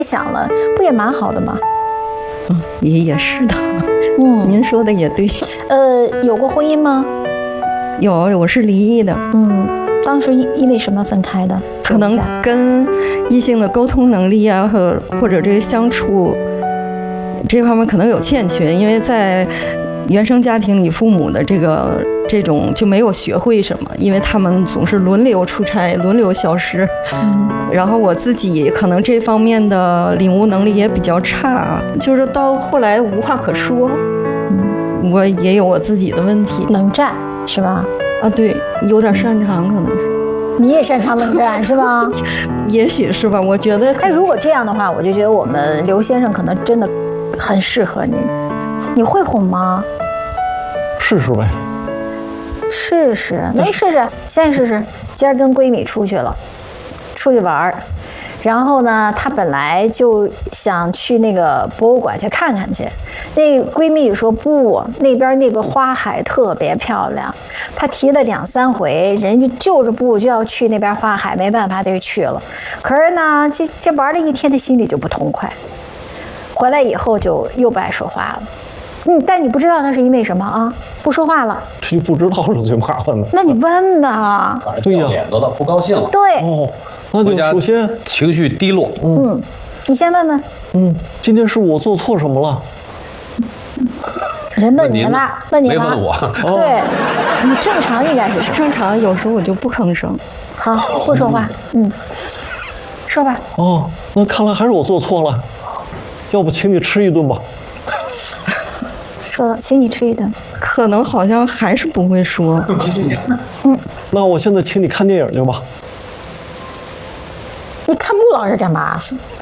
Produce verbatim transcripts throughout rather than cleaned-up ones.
想了，不也蛮好的吗？ 嗯，也也是的。 嗯， 您说的也对。 呃，有过婚姻吗？ 有，我是离异的。 嗯，当时因为什么分开的？ 可能跟异性的沟通能力啊，和或者这个相处这方面可能有欠缺，因为在原生家庭里，父母的这个这种就没有学会什么，因为他们总是轮流出差，轮流消失。嗯，然后我自己可能这方面的领悟能力也比较差，就是到后来无话可说。嗯，我也有我自己的问题， 冷战是吧？ 啊，对，有点擅长，可能是。 你也擅长冷战是吧？ 也许是吧，我觉得。 哎，如果这样的话，我就觉得我们刘先生可能真的很适合你。你会哄吗？ 试试呗。 试试，那你试试，现在试试。今儿跟闺蜜出去了，出去玩儿，然后呢，她本来就想去那个博物馆去看看去，那闺蜜说不，那边那个花海特别漂亮，她提了两三回，人家就是不就要去那边花海，没办法就去了。可是呢，这这玩了一天，她心里就不痛快，回来以后就又不爱说话了。嗯，但你不知道那是因为什么啊？不说话了， 这就不知道是最麻烦的。 那你问呐？ 对呀， 脸都到不高兴了。 对， 哦，那就首先情绪低落。 嗯，你先问问。 嗯，今天是我做错什么了？ 人问你了，问你了， 没问我。 对，你正常应该是什么？ 正常有时候我就不吭声。 好，不说话。嗯，说吧。 哦，那看来还是我做错了，要不请你吃一顿吧。 说了，请你吃一顿。 可能好像还是不会说。 嗯， 那我现在请你看电影去吧。 你看穆老师干嘛？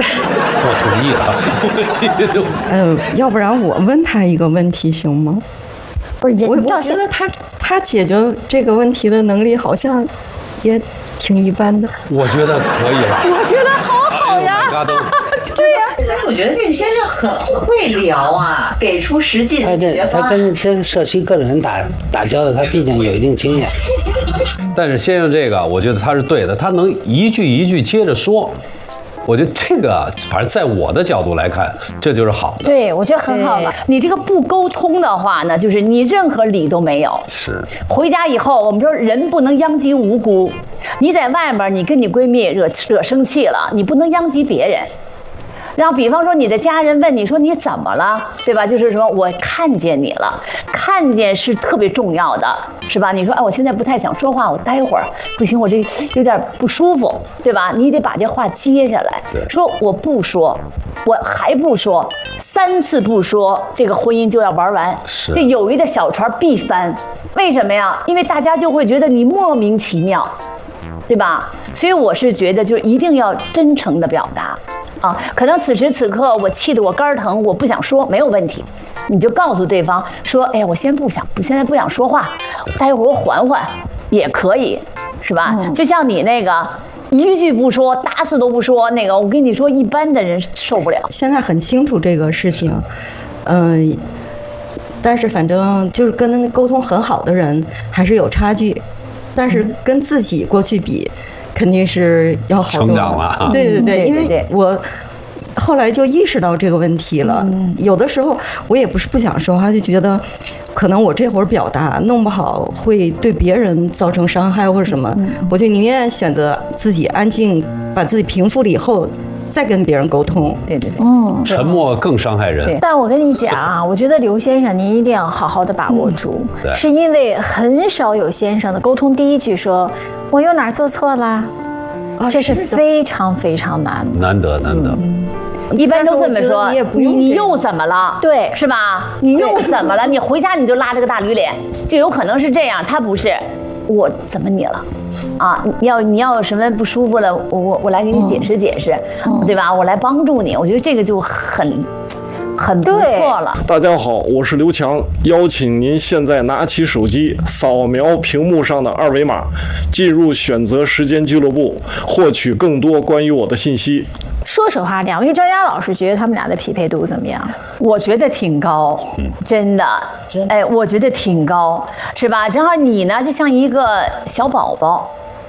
我同意了。 嗯、呃，要不然我问他一个问题行吗？ 不是， 我我觉得他他解决这个问题的能力好像也挺一般的。 我觉得可以了。 我觉得好好呀。 哎对呀， 所以我觉得这个先生很会聊啊，给出实际的解决方案。 他跟跟社区各种人打打交道，他毕竟有一定经验。 但是先生这个，我觉得他是对的，他能一句一句接着说。我觉得这个，反正在我的角度来看，这就是好的。 对，我觉得很好了。 你这个不沟通的话呢，就是你任何理都没有。 是。 回家以后，我们说人不能殃及无辜。你在外面，你跟你闺蜜惹惹生气了，你不能殃及别人。然后，比方说你的家人问你说你怎么了，对吧？就是说我看见你了，看见是特别重要的，是吧？你说哎，我现在不太想说话，我待会儿不行，我这有点不舒服，对吧？你得把这话接下来，说我不说，我还不说，三次不说，这个婚姻就要玩完，这友谊的小船必翻。为什么呀？因为大家就会觉得你莫名其妙，对吧？所以我是觉得，就一定要真诚的表达。啊，可能此时此刻我气得我肝疼，我不想说，没有问题，你就告诉对方说，哎呀，我先不想，现在不想说话，待会儿我缓缓也可以，是吧？嗯、就像你那个一句不说，打死都不说，那个我跟你说，一般的人受不了。 现在很清楚这个事情，嗯、呃，但是反正就是跟沟通很好的人还是有差距，但是跟自己过去比。肯定是要好多成长了， 对对对，因为我后来就意识到这个问题了。有的时候我也不是不想说话，就觉得可能我这会儿表达弄不好会对别人造成伤害或者什么，我就宁愿选择自己安静，把自己平复了以后。再跟别人沟通， 对对对， 嗯，沉默更伤害人。 但我跟你讲啊，我觉得刘先生您一定要好好的把握住， 嗯、 是因为很少有先生的沟通第一句说我有哪儿做错啦，啊、这是非常非常难的， 难得难得。 嗯一般都这么说， 你你你又怎么了？ 对， 是吧？你又怎么了？你回家你就拉着个大驴脸，就有可能是这样。他不是，我怎么你了？啊，你要你要有什么不舒服了，我我我来给你解释解释，嗯、对吧？我来帮助你。我觉得这个就很很不错了。 大家好，我是刘强，邀请您现在拿起手机，扫描屏幕上的二维码，进入选择时间俱乐部，获取更多关于我的信息。 说实话，两位专家老师觉得他们俩的匹配度怎么样？ 我觉得挺高，真的，哎，我觉得挺高，是吧？正好你呢，就像一个小宝宝，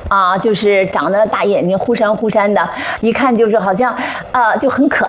啊，就是长得大眼睛，忽闪忽闪的，一看就是好像，呃，就很可